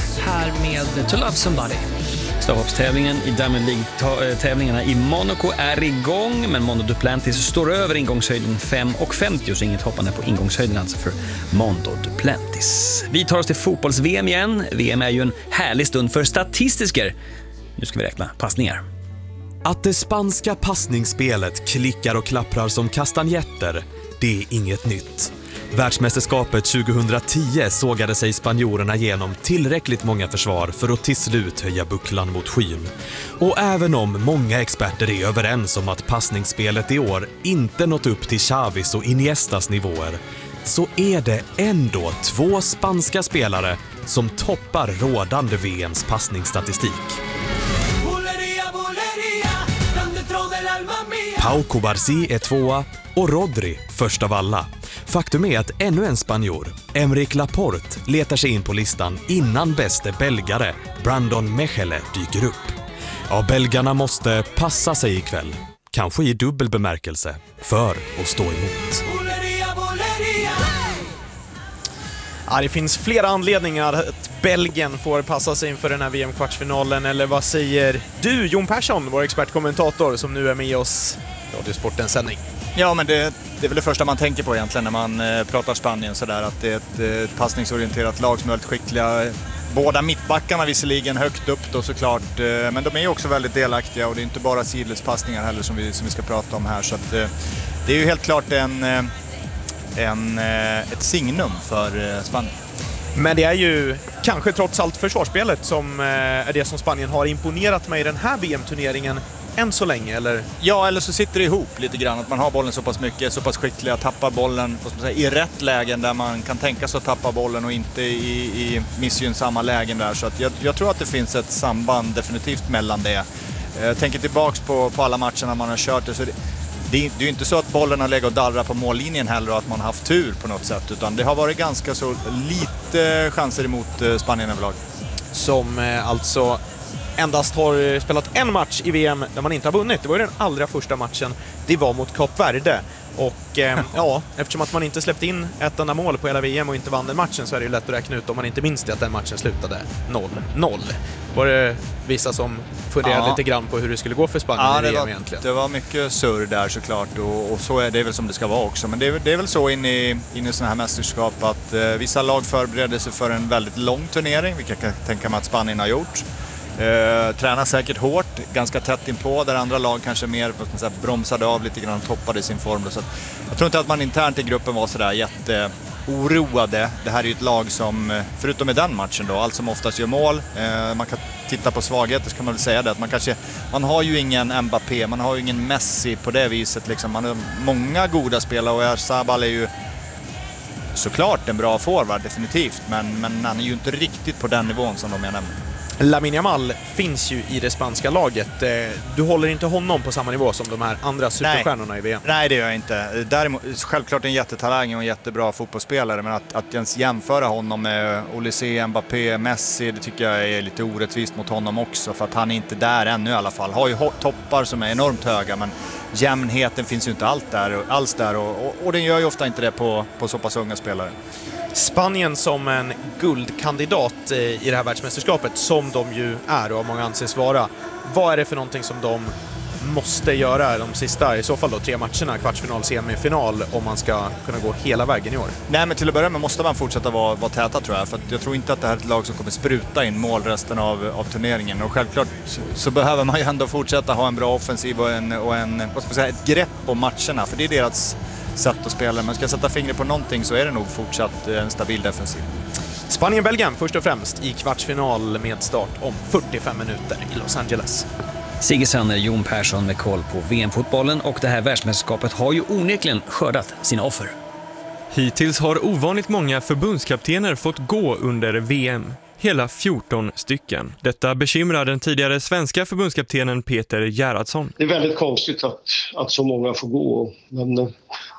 här med To Love Somebody. Stavhoppstävlingen i Diamond League-tävlingarna i Monaco är igång, men Mondo Duplantis står över ingångshöjden 5,50, så inget hoppande på ingångshöjden alltså för Mondo Duplantis. Vi tar oss till fotbolls-VM igen. VM är ju en härlig stund för statistiker. Nu ska vi räkna passningar. Att det spanska passningsspelet klickar och klapprar som kastanjetter, det är inget nytt. Världsmästerskapet 2010 sågade sig spanjorerna genom tillräckligt många försvar för att till slut höja bucklan mot skyn. Och även om många experter är överens om att passningsspelet i år inte nått upp till Xavis och Iniestas nivåer, så är det ändå 2 spanska spelare som toppar rådande VMs passningsstatistik. Pau Cubarsí är 2 och Rodri först av alla. Faktum är att ännu en spanjor, Emeric Laporte, letar sig in på listan innan bäste belgare Brandon Mechele dyker upp. Ja, belgarna måste passa sig ikväll, kanske i dubbel bemärkelse, för att stå emot. Ja, det finns flera anledningar att Belgien får passa sig inför den här VM-kvartsfinalen. Eller vad säger du, Jon Persson, vår expertkommentator som nu är med oss i Radiosportens sändning? Ja, men det är väl det första man tänker på egentligen när man pratar Spanien, sådär, att det är ett passningsorienterat lag som är väldigt skickliga. Båda mittbackarna visserligen högt upp då såklart, men de är ju också väldigt delaktiga, och det är inte bara sidledspassningar heller som vi ska prata om här. Så att, det är ju helt klart ett signum för Spanien. Men det är ju kanske trots allt försvarsspelet som är det som Spanien har imponerat med i den här VM-turneringen än så länge, eller? Ja, eller så sitter det ihop lite grann, att man har bollen så pass mycket, så pass skickliga, tappar bollen i rätt lägen där man kan tänka sig att tappa bollen och inte i missgynnsamma lägen där. Så att jag tror att det finns ett samband definitivt mellan det. Jag tänker tillbaks på alla matcherna man har kört det, så det är ju inte så att bollen har legat och darrat på mållinjen heller och att man har haft tur på något sätt, utan det har varit ganska så lite chanser emot Spanien överlag. Som alltså endast har spelat en match i VM där man inte har vunnit. Det var ju den allra första matchen. Det var mot Kap Verde. Och ja, eftersom att man inte släppte in ett enda mål på hela VM och inte vann den matchen, så är det ju lätt att räkna ut om man inte minns det att den matchen slutade 0-0. Var det vissa som funderade lite grann på hur det skulle gå för Spanien i VM egentligen? Det var mycket surr där såklart, och så är det väl som det ska vara också. Men det är väl så in i sådana här mästerskap att vissa lag förbereder sig för en väldigt lång turnering, vilket jag kan tänka mig att Spanien har gjort. Tränar säkert hårt, ganska tätt inpå, där andra lag kanske mer bromsade av lite grann och toppade sin form. Så att jag tror inte att man internt i gruppen var sådär jätteoroade. Det här är ju ett lag som, förutom i den matchen då, allt som oftast gör mål. Man kan titta på svagheter, så kan man väl säga det, att man har ju ingen Mbappé, man har ju ingen Messi på det viset liksom. Man har många goda spelare, och Oyarzabal är ju såklart en bra forward definitivt, men han är ju inte riktigt på den nivån som de jag nämnde. Lamine Yamal finns ju i det spanska laget. Du håller inte honom på samma nivå som de här andra superstjärnorna i VM? Nej, det gör jag inte. Däremot, självklart en jättetalang och en jättebra fotbollsspelare, men att ens jämföra honom med Olise, Mbappé, Messi, det tycker jag är lite orättvist mot honom också, för att han är inte där ännu i alla fall. Har ju toppar som är enormt höga, men jämnheten finns ju inte alls där, och den gör ju ofta inte det på så pass unga spelare. Spanien som en guldkandidat i det här världsmästerskapet, som de ju är och många anses vara. Vad är det för någonting som de måste göra de sista, i så fall då 3 matcherna, kvartsfinal, semifinal, om man ska kunna gå hela vägen i år? Nej, men till att börja med måste man fortsätta vara täta, tror jag. För att jag tror inte att det här är ett lag som kommer spruta in mål resten av turneringen. Och självklart så behöver man ju ändå fortsätta ha en bra offensiv och vad ska man säga, ett grepp på matcherna. För det är deras sätt att spela. Men ska jag sätta fingret på någonting, så är det nog fortsatt en stabil defensiv. Spanien-Belgien först och främst i kvartsfinal med start om 45 minuter i Los Angeles. Sigge Sanner, Jon Persson med koll på VM-fotbollen, och det här världsmästerskapet har ju onekligen skördat sina offer. Hittills har ovanligt många förbundskaptener fått gå under VM. Hela 14 stycken. Detta bekymrar den tidigare svenska förbundskaptenen Peter Gerhardsson. Det är väldigt konstigt att så många får gå. Men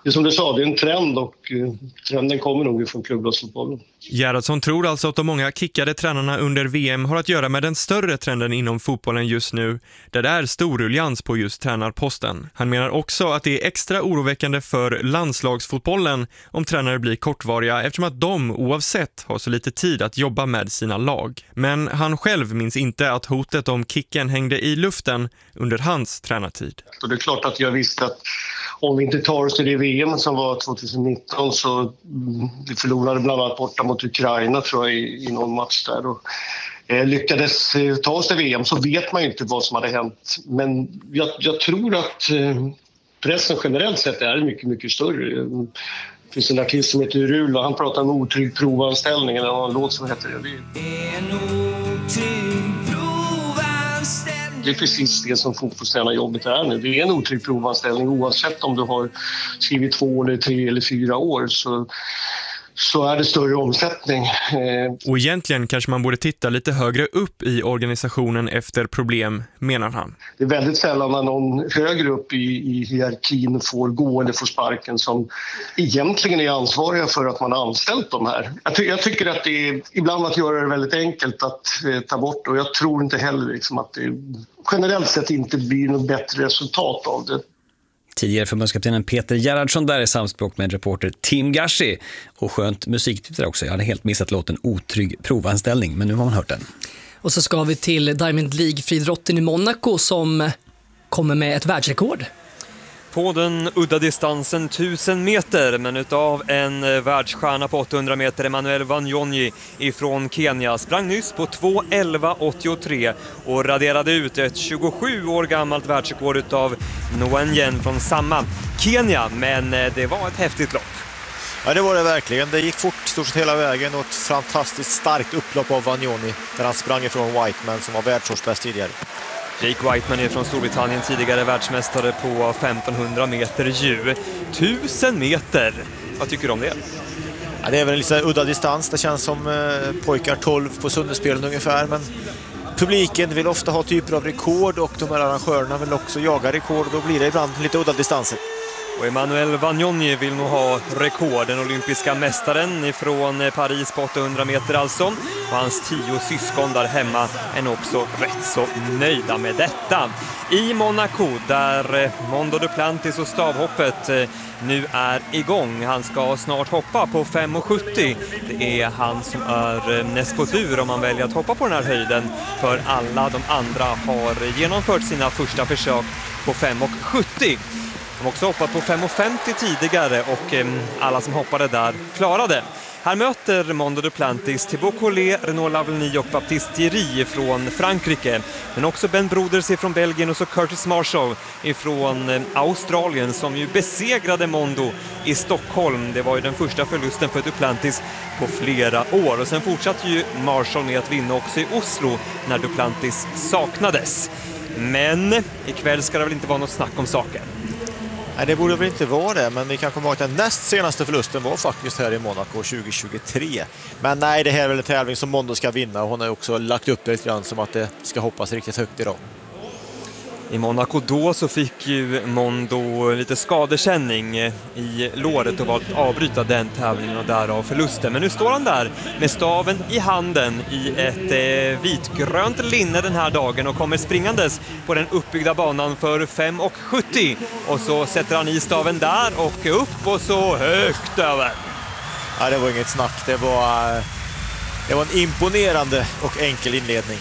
det är som du sa, det är en trend och trenden kommer nog från klubblagsfotbollen. Gerhardsson tror alltså att de många kickade tränarna under VM har att göra med den större trenden inom fotbollen just nu, där det är stor ruljans på just tränarposten. Han menar också att det är extra oroväckande för landslagsfotbollen om tränare blir kortvariga eftersom att de oavsett har så lite tid att jobba med sina lag. Men han själv minns inte att hotet om kicken hängde i luften under hans tränartid. Och det är klart att jag visste att om vi inte tar oss till det VM som var 2019 så vi förlorade bland annat borta mot Ukraina tror jag i någon match där och lyckades ta oss till VM så vet man ju inte vad som hade hänt. Men jag tror att pressen generellt sett är mycket, mycket större. Det finns en artist som heter Rul och han pratar om otrygg provanställning eller en låt som heter det. Det är precis det som fotbollstränarjobbet är nu. Det är en otrygg provanställning oavsett om du har skrivit 2 eller 3 eller 4 år så är det större omsättning. Och egentligen kanske man borde titta lite högre upp i organisationen efter problem, menar han. Det är väldigt sällan när någon högre upp i hierarkin får gå eller får sparken som egentligen är ansvariga för att man har anställt de här. Jag tycker att det är ibland att göra det väldigt enkelt att ta bort och jag tror inte heller liksom att det generellt sett inte blir något bättre resultat av det. Tidigare förbundskaptenen Peter Gerhardsson där i samspråk med reporter Tim Gashi. Och skönt musiktips där också. Jag hade helt missat låten Otrygg provanställning, men nu har man hört den. Och så ska vi till Diamond League-friidrotten i Monaco som kommer med ett världsrekord. På den udda distansen 1000 meter, men utav en världsstjärna på 800 meter, Emmanuel Wanyonyi ifrån Kenya, sprang nyss på 2:11,83 och raderade ut ett 27 år gammalt världsrekord utav Nguyen från samma Kenya, men det var ett häftigt lopp. Ja, det var det verkligen. Det gick fort stort sett hela vägen och ett fantastiskt starkt upplopp av Wanyonyi där han sprang ifrån Whiteman som var världsårsbäst tidigare. Jake Whiteman är från Storbritannien, tidigare världsmästare på 1500 meter djur. 1000 meter, vad tycker du om det? Ja, det är väl en lite udda distans, det känns som pojkar 12 på Sundespelen ungefär, men publiken vill ofta ha typer av rekord och de här arrangörerna vill också jaga rekord och då blir det ibland lite udda distanser. Och Emmanuel Wanyonyi vill nog ha rekord, den olympiska mästaren ifrån Paris på 800 meter alltså. Och hans 10 syskon där hemma är nog också rätt så nöjda med detta. I Monaco där Mondo Duplantis och stavhoppet nu är igång. Han ska snart hoppa på 5,70. Det är han som är näst på tur om man väljer att hoppa på den här höjden. För alla de andra har genomfört sina första försök på 5,70. De har också hoppat på 5,50 tidigare och alla som hoppade där klarade. Här möter Mondo Duplantis Thibaut Collet, Renaud Lavigny och Baptiste Thierry från Frankrike. Men också Ben Broders från Belgien och så Curtis Marshall från Australien som ju besegrade Mondo i Stockholm. Det var ju den första förlusten för Duplantis på flera år. Och sen fortsatte ju Marshall med att vinna också i Oslo när Duplantis saknades. Men ikväll ska det väl inte vara något snack om saken. Nej, det borde väl inte vara det, men vi kan komma ihåg att den näst senaste förlusten var faktiskt här i Monaco 2023. Men nej, det här är väl en tävling som Mondo ska vinna och hon har också lagt upp det lite grann som att det ska hoppas riktigt högt idag. I Monaco då så fick ju Mondo lite skadekänning i låret och valt att avbryta den tävlingen och därav förlusten. Men nu står han där med staven i handen i ett vitgrönt linne den här dagen och kommer springandes på den uppbyggda banan för 5,70. Och så sätter han i staven där och upp och så högt över. Ja, det var inget snack. Det var en imponerande och enkel inledning.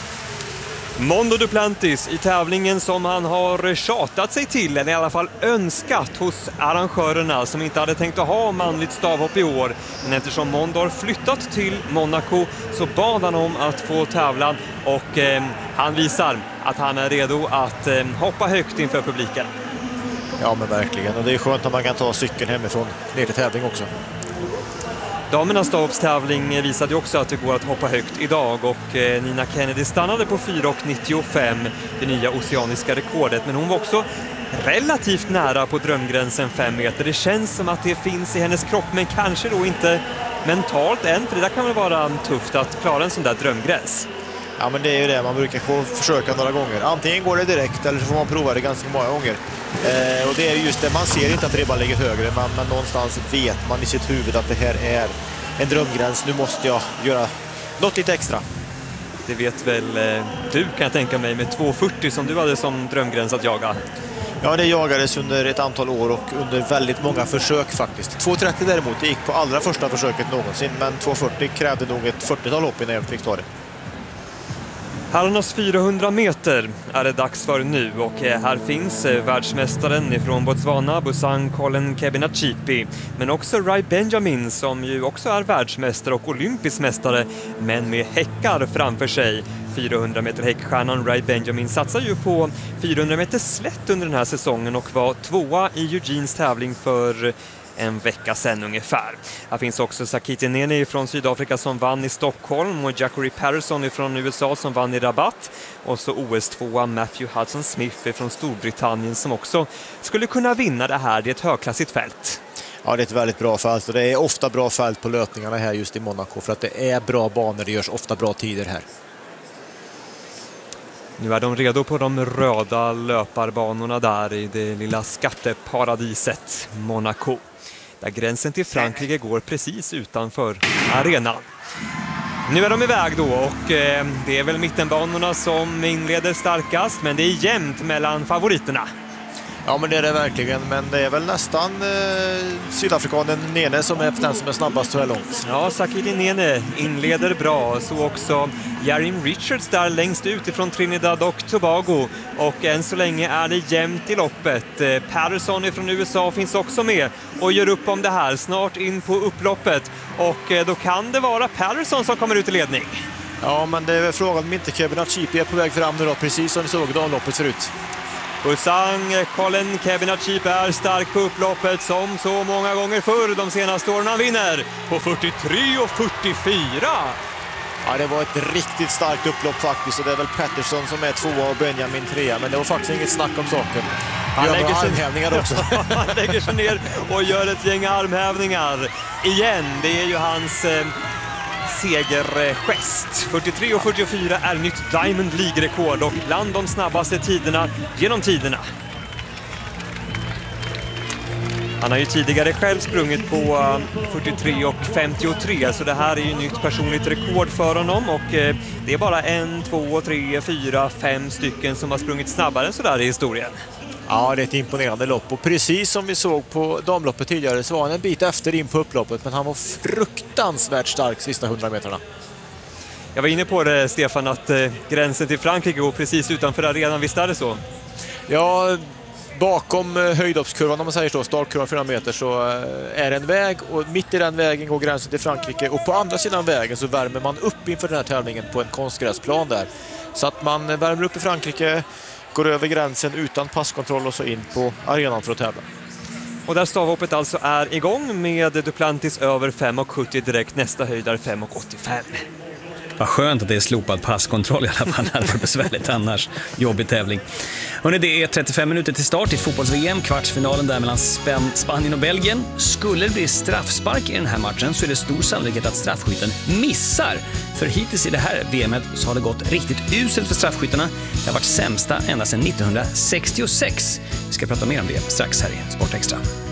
Mondo Duplantis i tävlingen som han har tjatat sig till, eller i alla fall önskat hos arrangörerna som inte hade tänkt att ha manligt stavhopp i år. Men eftersom Mondo har flyttat till Monaco så bad han om att få tävla och han visar att han är redo att hoppa högt inför publiken. Ja, men verkligen. Och det är skönt att man kan ta cykeln hemifrån ner till tävling också. Damernas stavhoppstävling visade också att det går att hoppa högt idag och Nina Kennedy stannade på 4,95, det nya oceaniska rekordet. Men hon var också relativt nära på drömgränsen 5 meter. Det känns som att det finns i hennes kropp, men kanske då inte mentalt än, för det där kan väl vara tufft att klara en sån där drömgräns. Ja, men det är ju det. Man brukar få försöka några gånger. Antingen går det direkt eller så får man prova det ganska många gånger. Och det är just det, man ser inte att ribban ligger högre, men någonstans vet man i sitt huvud att det här är en drömgräns. Nu måste jag göra något lite extra. Det vet väl du, kan jag tänka mig, med 2,40 som du hade som drömgräns att jaga. Ja, det jagades under ett antal år och under väldigt många försök faktiskt. 2,30 däremot, det gick på allra första försöket någonsin, men 2,40 krävde nog ett 40-tal hopp innan jag fick ta det. Herrarnas 400 meter är det dags för nu och här finns världsmästaren ifrån Botswana, Busang Colin Kebinachipi, men också Rai Benjamin som ju också är världsmästare och olympisk mästare, men med häckar framför sig. 400 meter häckstjärnan Rai Benjamin satsar ju på 400 meter slätt under den här säsongen och var tvåa i Eugenes tävling för en vecka sedan ungefär. Här finns också Sakiti Nene från Sydafrika som vann i Stockholm och Jackery Patterson från USA som vann i Rabat. Och så OS-2 Matthew Hudson Smith från Storbritannien som också skulle kunna vinna det här. Det är ett högklassigt fält. Ja, det är ett väldigt bra fält och det är ofta bra fält på löpningarna här just i Monaco för att det är bra banor, det görs ofta bra tider här. Nu är de redo på de röda löparbanorna där i det lilla skatteparadiset Monaco. Där gränsen till Frankrike går precis utanför arenan. Nu är de iväg då och det är väl mittenbanorna som inleder starkast, men det är jämnt mellan favoriterna. Ja, men det är det verkligen, men det är väl nästan sydafrikanen Nene som är den som är snabbast så här långt. Ja, Sakiti Nene inleder bra, så också Jarim Richards där längst ut ifrån Trinidad och Tobago, och än så länge är det jämnt i loppet. Patterson från USA finns också med och gör upp om det här snart in på upploppet, och då kan det vara Patterson som kommer ut i ledning. Ja, men det är väl frågan om inte Kebinachipi är på väg fram nu då, precis som vi såg damloppet förut. Busang Colin Kebinachipi är stark på upploppet som så många gånger förr de senaste åren. Han vinner på 43 och 44. Ja, det var ett riktigt starkt upplopp faktiskt, och det är väl Patterson som är tvåa och Benjamin trea, men det var faktiskt inget snack om saken. Han lägger armhävningar också. Han lägger sig ner och gör ett gäng armhävningar igen. Det är ju hans segergest. 43 och 44 är nytt Diamond League-rekord och bland de snabbaste tiderna genom tiderna. Han har ju tidigare själv sprungit på 43 och 53, så det här är ju nytt personligt rekord för honom, och det är bara 1, 2, 3, 4, 5 stycken som har sprungit snabbare än sådär i historien. Ja, det är ett imponerande lopp, och precis som vi såg på damloppet tidigare så var han en bit efter in på upploppet, men han var fruktansvärt stark sista 100 meterna. Jag var inne på det, Stefan, att gränsen till Frankrike går precis utanför arenan, visst är det så? Ja, bakom höjdhoppskurvan, om man säger så, startkurvan 400 meter, så är det en väg, och mitt i den vägen går gränsen till Frankrike, och på andra sidan vägen så värmer man upp inför den här tävlingen på en konstgräsplan där. Så att man värmer upp i Frankrike, går över gränsen utan passkontroll och så in på arenan för att tävla. Och där stavhoppet alltså är igång med Duplantis över 5,70 direkt, nästa höjd är 5,85. Vad skönt att det är slopad passkontroll i alla fall. Det var besvärligt annars. Jobbig tävling. Hörrni, det är 35 minuter till start i fotbolls-VM. Kvartsfinalen där mellan Spanien och Belgien. Skulle det bli straffspark i den här matchen så är det stor sannolikhet att straffskytten missar. För hittills i det här VMet så har det gått riktigt uselt för straffskyttarna. Det har varit sämsta ända sedan 1966. Vi ska prata mer om det strax här i Sportextra.